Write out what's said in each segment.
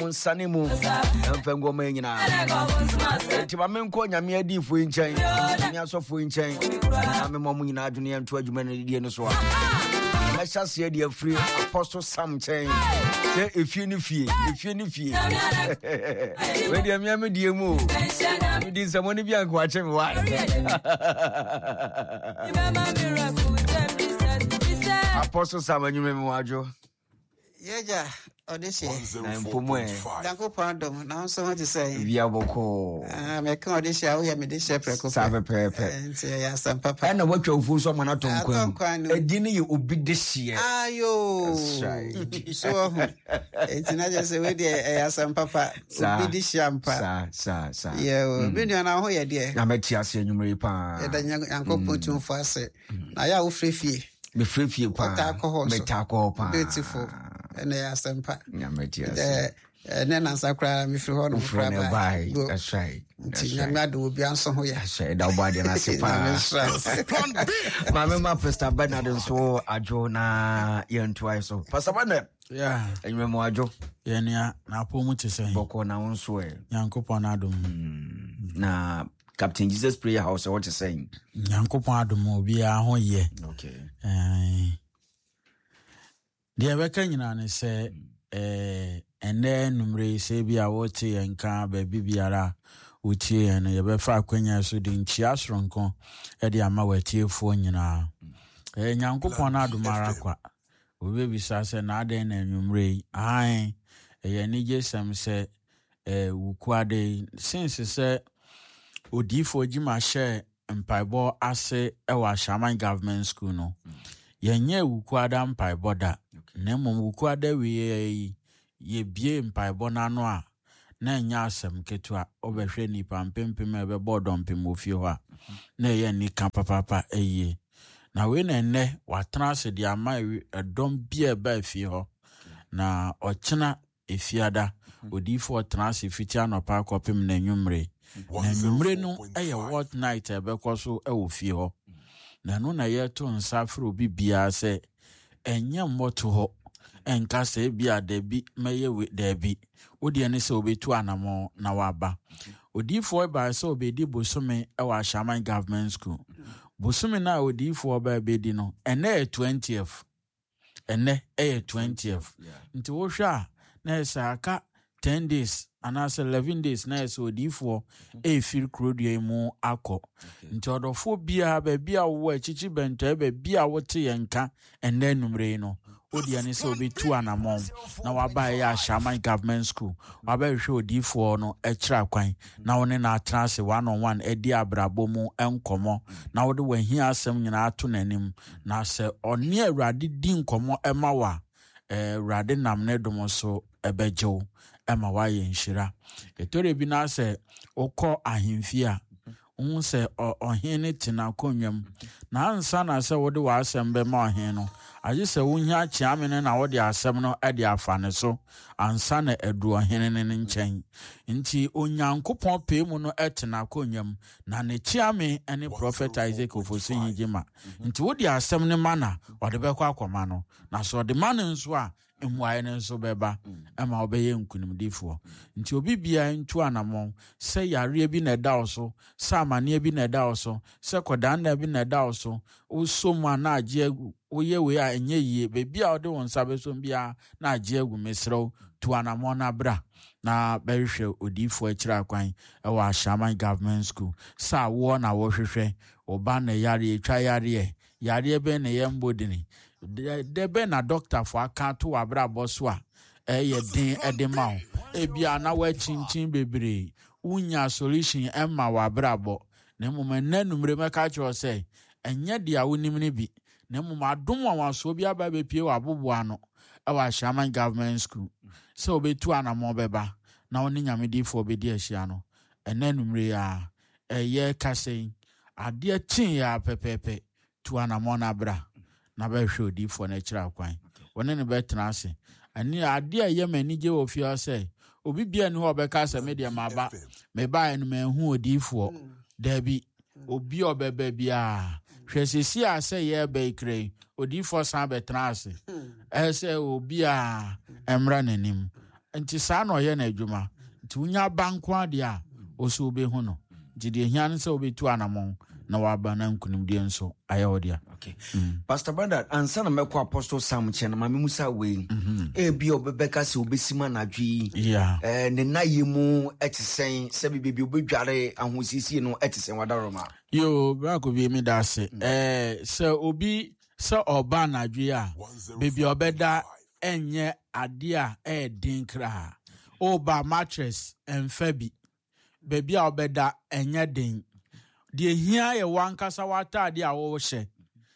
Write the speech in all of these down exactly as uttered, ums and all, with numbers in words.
monsane mu emfa ngoma nyina enti ma menko nyame adifo nchen nyame asofo nchen na me mom nyina adwene yanto adwuma na die no so a na hyase de afri apostle Sam chen se efie ni fie efie ni fie we de me me die mu we di samoni bi anko ache me wa apostle Sam anyume me wajo Yeja, audition. Na mpomwe. Danko pardon, na so what to say. Bia boko. Ah, me kan audition, we me dey share preko. Sabe pepe. Nti ya sam papa. Na watwa ofu so mana to nkwan. Edini ye obi de hie. Ayo. So, nti na just say we dey ya sam papa. Obi de shampa. Sa sa sa. Yeah, we dey na ho ye dey. Na meti ase anwumre pa. E da yanko pontu fo ase. Na ya wo frefie. Me frefie pa. Metako pa. Beautiful. And they are some part. Yeah, and then as I cry, me for one of by. That's right. That will be answer. I said, nobody and I say, my mamma, Pastor Bernard, and so I Jonah, Ian twice. So, Pastor Bernard, yeah, and you remember, Joe, yeah, now, poor much to say, Boko now, swear, Yanko Panadum. Now, Captain Jesus Prayer House, what you saying? Yanko Panadum will be our whole year. Okay. The American say, eh, and then numre say be a water and car baby biara, which and a befa quenya so din chias ronco, Eddie Amawati phone yina. Eh, Yanko Ponado Maraqua. We be sas and aden and numre, aye, a yanije some say, eh, wuquade, since say, Odi for Jima share and Pibo ase ewa Shaman government school no. Yenye wukwada mpaibo da. Nemo wukwada we ye bie mpaibo na no a na nya asem ketua obehwe nipa mpempem ebe bodo mpem ofie ho a na ye nika papa eye na we na enne watrase di ama edom bia ba afie ho na ochena efiada odifo trase fitia no pa kopem na nwumre na nwumre no eye what night ebe koso e ofie ho na no na yeto nsafro bibia se enye mmoto ho enka se bia debi meye we debi odi ne se obetu anamo na waba odifo ba se obedi bosome e wa Shaman government school bosome na odifo ba bedi no ene twentieth ene e twentieth nti wo hwa na esaka ten days anase eleven days na eso odifo e feel krodua mu akọ nti odofo bia ba bia wo achichi bento ba bia wo te yenka ene numre no odi ani se obetu anamom na waba ya Shaman government school waba hwe odifo no e kira kwan na woni na atrase one on one edi abrabo mu enkomo na wode wahi asem nyina ato nanim na se oni awrade di nkomo emawa eh rade namne dom so ebejew ema wa ye nshira etore bi na se okọ ahemfia un se ohene tina konwam na ansa na se wode wa asem be ma ohene no aje se wunya chiamene na wode asem no ade afane so ansa na edu ohene ne nchen nti onyankopon pe mu no etina konwam na ne chiame ene prophet Isaac ofosin hijima nti wode asem ne mana wode be kwa akoma no na so de man nso a emwaye ne nso beba ema obeye nkunimdifo nti obi bia ntu anamon se yare bi na da oso sa amane bi na da oso se kodan na bi na da oso usomu na age agu oye we a enye yie bebi a ode won sabe so bia na age agu mesrew tu anamon na bra na behwe odifo akira kwan e wa Shaman government school sa wo na wo hwehwe oba na yare etwa yare yare be na yembodini debe na doctor for akanto wabra boso a eye den edema e bia na wa chinchin bebre unya solution emma wabra bo na mum na numre meka cho say enye dia wonim ne bi na mum adom waso bia ba bepie wabobo ano e wa Shaman government school so obetu anamo beba na oni nyamedifo obedi ahia no ene numre a eye kase ade chin ya pepepe tu anamo na bra na ba hwe odifo na kira kwan woni ne betena ase ani ade a ye manije ofia say obi bia ni ho beka se media maba me ba enu me hu odifo dabi obi obebe bia hwesisi a say ye be kre odifo san betena ase e say obi a emra nanim nti saa na ɔyɛ na adwuma nti wonya banko ade a oso be hu no nti de hia ne sɛ obetu anamon na waba na nkunimdie nso ayɛ odia. Okay. Mm. Pastor Bernard, ansa na meko Apostle Sam chen na mame musa we. Mm-hmm. E bi obebeka se obesima na dwi. Yeah. Eh ne naye mu etisen se bibi obedware ahosisi no etisen wadaroma. Yo, ba ko bi mi da se. Mm. Eh se obi se oba na dwi a bibi obeda enye ade a e din kra. Oba mattress enfa bi. Baby a obeda enye din. Die hia ye wankasa watade a wo hye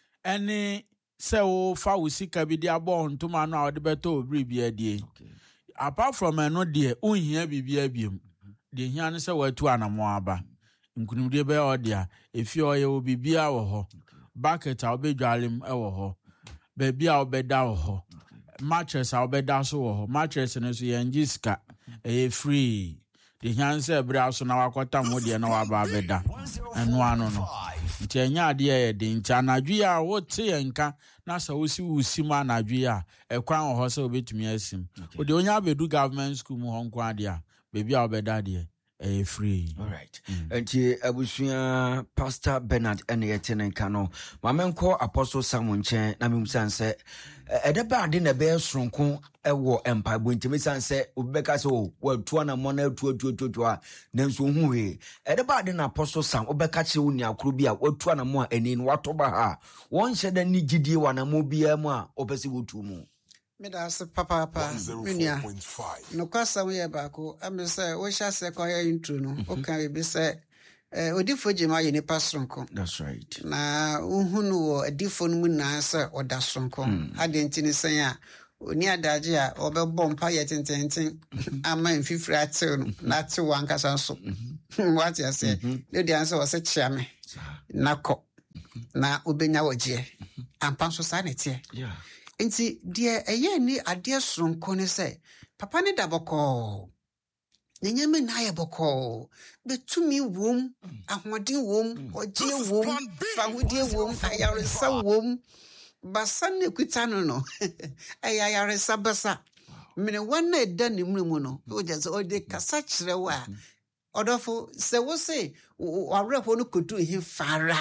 ene se wo fa wo sika bi dia bo ntoma no a wo de beto obri bi adie. Apart from eno de unhia bibia biem die hia ne se watu anamo aba nkunumde be odia efi oye wo bibia wo ho bucket a obedwalem e wo ho baby a obeda wo ho mattress a obeda so wo ho mattress ne so ye ngiska e free. The hanse bra so na wakota mo de na waba beda eno ano no nti anya ade ye de nti anadwi a wo te yenka na sa wosi wusi ma anadwi a ekwan ho se obetumi asim o de onya bedu government school mu ho nkwa ade a baby a obeda de e free. All right. Nti abusua Pastor Bernard ene yetene nka no mamenko Apostle Sam chen na memsan se edeba ade na be sronko ewo empire bo ntimi san se obeka se o watu na mo na atu atu atu a nanso hu he edeba ade na Apostle Sam obeka che wo ni akro bi a watu na mo ani no watoba ha won hyeda ni gidie wa na mo bia mu a opese wotu mu. Me da se papa papa minia no kwasa we baako am say wo sha se ko ya intro no o kan be say eh odifo jema ye ni pasronko. That's right. Na uhunu wo adifo no mu na say oda sonko ade ntini sen a oni adaje a obebọ mpa ye tententen ama mfifiri atew no na tew ankasa so what you say le dey answer was chia me nakọ na obenya woje ampa so sa netie. Yeah. Nti die eye ni ade sonko ne se papa ne daboko nyeme na ye boko betumi wom ahoden wom oje wom fahudie wom ayaresa wom basa ne kuta no no ayaresa basa mene wanna eda ne mu no o je so de kasa kire wa odofo se wo se awrefo no kotu hi fara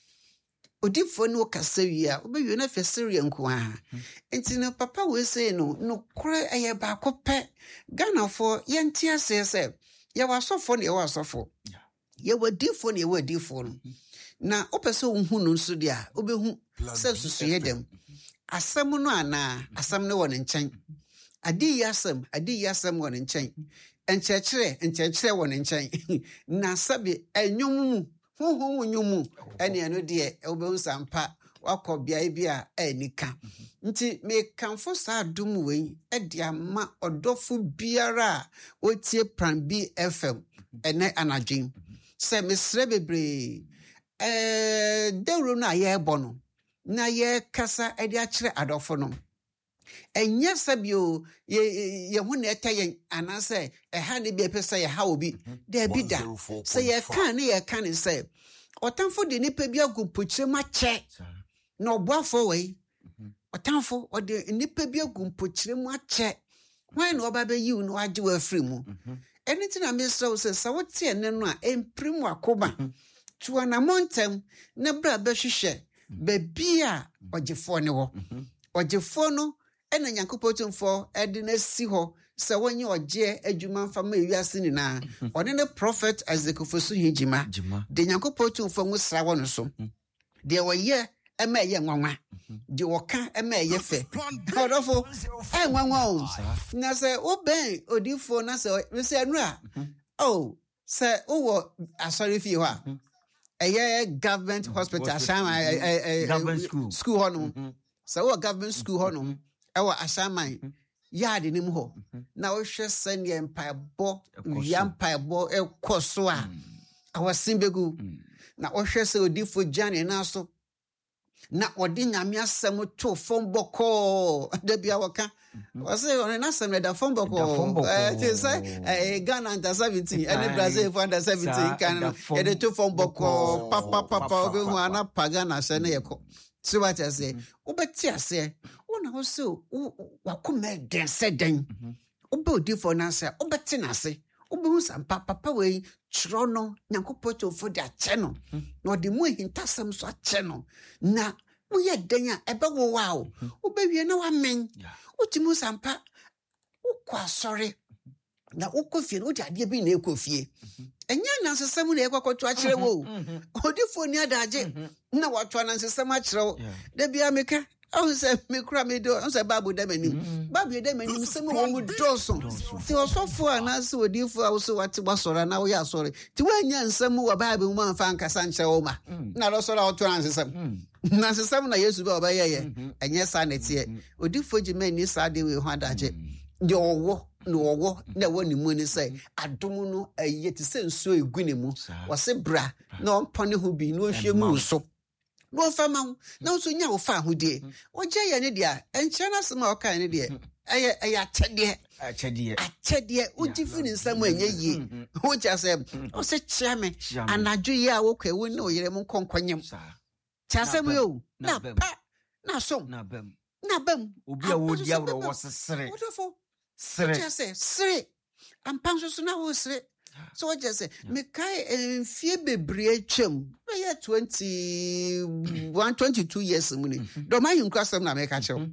odifo no kasa wi a obewi na fesiri nko a enti no papa we say no no kure aye ba kope Ghana for yenti ase se ye wasofo ne ye wasofo ye wadifo ne ye wadifo no na opese unhu no nso dia obehu se susu ye dem asem no ana asem ne won nchen adi yasem adi yasem won nchen enchekire enchekire won nchen na sabe enwum huhu nyumu ene eno de obehu sampa wakọ bia bia anika nti me kanfo sa dum we e dia ma odofo biara otie Plan B F M ene anadwin se mesre bebre eh dewro na ye bono na ye kasa e dia kire adofo no enye sabio ye ye hu na etayen anase e ha ne bi pesa ye ha obi da bi da se ye kan ne ye kan se otamfo de nipa bi agumpochire ma che no boafo we otamfo o de nipa bi agumpochire ma che why no oba be yi no age wa free mu anything na me so se sa wote ene no a emprim akoba tuwa na montem na bra be hwehwe be bia ogefo ne wo ogefo no ena nyankopotumfo ede na si ho se wonye oje adwuma mfama ewiase ni na one ne prophet Ezekufo hijima de nyankopotumfo ngusra wo no so de woye ema ye nwanwa de woka ema ye fe odofo e nwanwa o na se oben odifo na se se anu a oh se owo asori fi ho a eye government hospital shama government school school ho no se owo government school ho no ewa asaman yard ni mu ho na wo hwe sene empaibo ya empaibo ekoso a awasimbegu na wo hwe se odifo jane na so na odi nyame asem to fom boko da bia waka wo se on na asem da fom boko eh ti say eh Ghana under seventeen and Brazil for under seventeen kan e de to fom boko papa papa obi hu ana paga na se na yeko. So what I say, Ubeti ase, una also wakome den se den. oba odifo na se obete na se obehu sampa papa we chiro no nyankopɔ tofo de ache no na ɔde mu hintasɛm so ache no na woyɛ den a ebe wo wa o obewie na wamen otimu sampa ukɔ asɔre na ukofie no de ade bi na ekofie enya nansesɛm na ekɔkɔto akyerɛ wo odifo ni adaje na wato nansesɛm akyerɛ wo da bia meka I say, me cry me do. I say, Babu Demanim. Babu Demanim, some one would do so. Ti was so for an answer with you for also what was or now we are sorry. To when you and some more Bible woman fan Casancha Oma. Not also out to answer some. Nancy some years ago by ye. And yes, I net here. Would you for Jimmy this idea with Handaje? Your war, no war, no one in money say, I don't know a yet to send so a guinea was a bra, no pony who be no shame so. No fama no so nya wo fa ho die o je ye ne dia enchana sema o kan ne die aye aye achede achede achede o ti fi ni nsam enye yie o cha se o se chia me anadwo ye a wo kwa wo ne o yere mo konkwanyem cha se mo yo na pa na so na bam na bam obi a wo dia wo wo sesere wonderful sere cha se sere ampan so so na wo sere. So what just say, me kai en fie bebre twam. We twenty-one, twenty-two years muni. Do ma yin kwasem na me ka chew.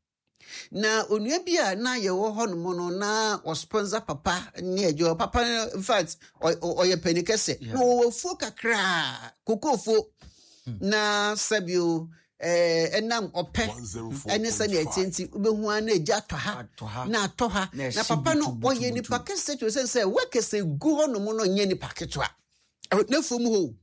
Na onua bia na ye wo ho no no na o sponsor papa ne ajo papa in fact o ye penikese. No wo fu kakra kokofo na sabio eh enam ope ene se na etienti ubehu an na eja to ha na to ha na papa no oye ni pakese to say say we kese gu ho no mo no nye ni paketo a na fom ho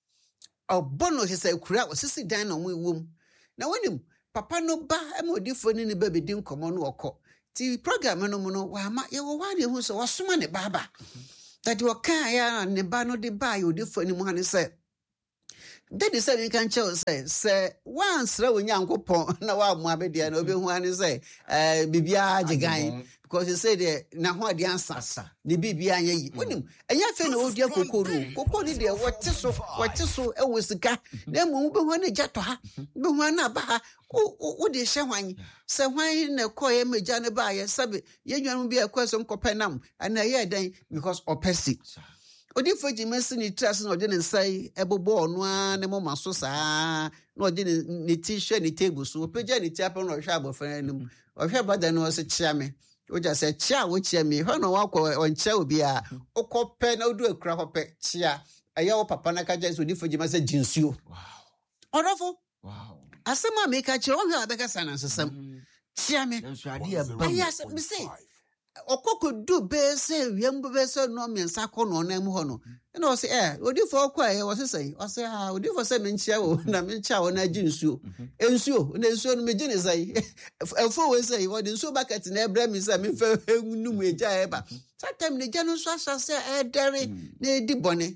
obono he say kura o sisi dan na mo ewom na wonim papa no ba emodifo ni ni ba bedi nkomo no okọ ti program no mo no wa ma ye wo wa de hu so wasoma ne baba that wo kan ya ne ba no de ba ye odifo ni mo ha ne say that is say you can tell say say once ra onyankopon na wa mu abedia na obehu ani say eh bibia agigan because he said there na ho ade ansa ne bibia anya yi wonim enya fe na odia kokoro kokoro ni de wote so wote so e wo sika na mu behu na jato ha behu na ba ha o de hye hwan se hwan na koye meja ne ba ye sabe ye nwanum bia kwaso mkopenam ana ye dan because opesi Odifo Jimesi ni trust no de nsai ebobo ono a ne mo maso saa no de ni t-shirt ni table so peja ni tiapo no hwa abofan nim ohwa bada no se chia me o ja se chia wo chia me hwa no wakọ oncha obi a okope na odu akura hope chia aya wo papa na kaja so Odifo Jimesi jinsuo wow orofo wow asema me ka chia o hwa abeka sanansesam chia me nso ade e ba yes me say okoko do be say wiembo be say no me nsako no na mu ho no na o say eh odifo okwa e wo say o say ha odifo say me nchia wo na me nchia wo na gi nsuo ensuo na ensuo no me gi ne say efo we say wo de nsuo bucket na ebra mi say me fa enu mu eja e ba satam ne ja no so asase e dere na edi bone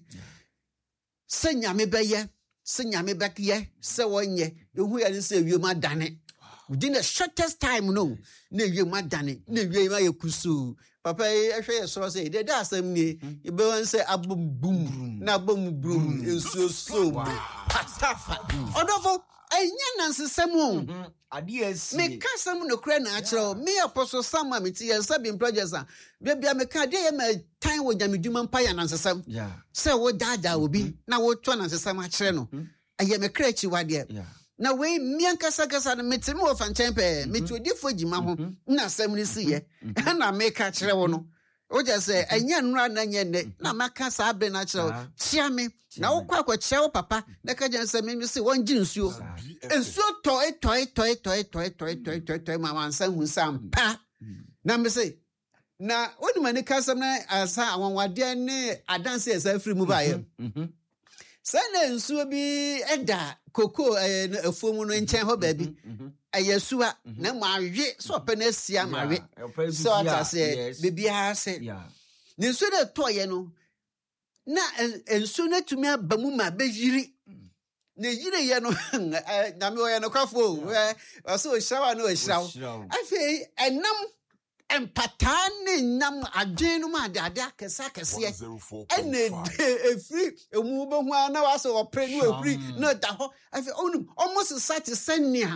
se nyame be ye se nyame be ye se wonye ehu ya ne say wiem adane within the shortest time no na wie madane na wie ma yekusu papa ehwe ye so say de da asem ni e be wan say abum boom na abum brum ensuo so patafa odofo enya nansesem o ade asi me kasam no kra na akere me apostle Samuel meti ye sabim projects a bia bia me ka de ye ma tan wo nyameduma mpa ya nansesem yeah say wo dada obi na wo to nansesem akere no aye me kra chi wade yeah na we miankasa kasa na metime wo fanchen pe metu Odifo Jima ho na asem ni si ye na meka kire wo no o je say anya nura na nye ne na maka sa abe na kire chia me na wo kwa kwa chia wo papa na ka je say me si won gi nsuo ensuo toy toy toy toy toy toy toy toy toy ma wansa hu sampa na me say na oni mani kasam na asa awanwade ne adanse esa free mu ba ye sana nsuo bi eda koko eh afuomu no nchen ho baabi ayesua na mawe so pe na sia mawe so ata se bibia se ne nsuo de toye no na nsuo na tumi abamu ma bejiri na yire ye no na me oye no kwafo eh so hirawa no hirawo afi enam empatane nam adwenu ma dada kesa kese ene efri emu be hu na wa so opre no efri no da ho afi onu almost sat senia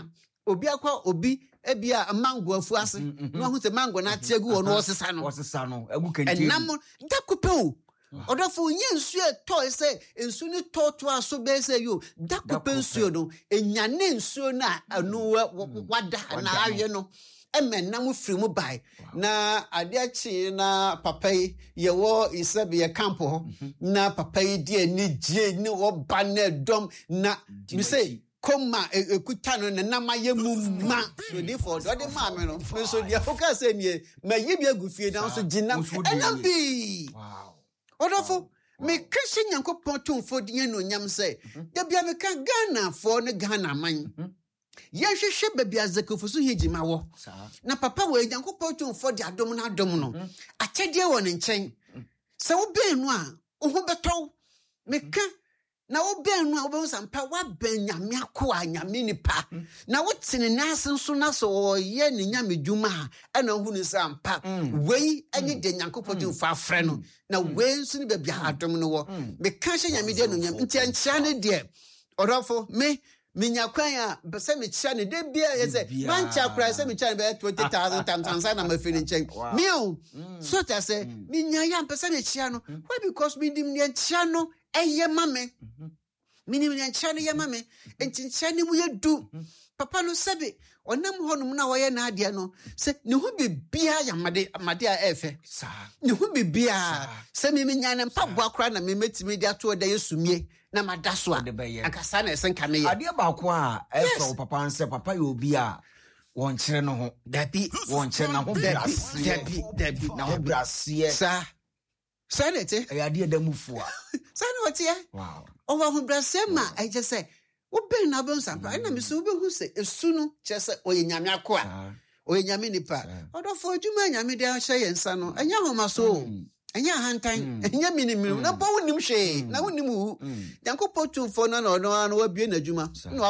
obi akwa obi ebia mango afu ase no hu se mango na tiagu wo no osesa no osesa no agu kente enam da kupe o odofo nye nsu e to se nsu ni to to aso be se yo da kupe nsu no enyane nsu na anu wada na awe no emenam firi mu bai na ade achi na papa ye wo isabe ye camp ho na papa yi die ni gie ni wo ba na dom na mi say koma ekuta no na namaye mu ma so dey for do dey ma me no so dia foka say ni ma yibia gufie na so gina enambi wow odofo me kase nyankopon tonfo de no nyam say da bia me ka Ghana fo ne Ghana man ye hwehwe babia zakofu so hejima wo na papa we nyankopon tonfo de adom na adom no akyede wo ne nchen se wo be nu a wo ho beto me ka na wo ben no wo sampa wa ben nyame akoa nyame nipa na wo tene nase nso na so ye ne nyame dwuma a na hu ne sampa wei anye de nyankopɔn de fa frɛ no na wei nso ne bia adom no wo me ka hye nyame de no nyame ntia ntia ne de orofo me minya kwan a bese me chia ne de bia ye se man cha kra se me chia ne be twenty thousand times ansa na ma fini nchen me o so ta se minya ya bese me chia no why because me dim ne chia no eye mame minim ne chia no ye mame enti chia ne mu ye du papa no sebe onam honum na wo ye na ade no se ne hu bibia ya made made a efe sa ne hu bibia se me minya ne mpaboa kra na me metimi de ato da yesumie na madaso a akasa na esen kame ye ade ba ko a efe papa nse papa ye obi a won kire no ho dabi won kire na ho brase dabi dabi na ho brase sa sa nete e ade da mufu a sa no tie wow o wa ho brase ma I just say wo ben na bon sampa na me so be hu se esu no che se oye nyame akoa oye nyame nipa odofo adwuma nyame de ahye yensa no enya homa so enya hantan enya minimim na bo wonim hwe na wonim hu yankopɔ tumfo na no no wa bie na adwuma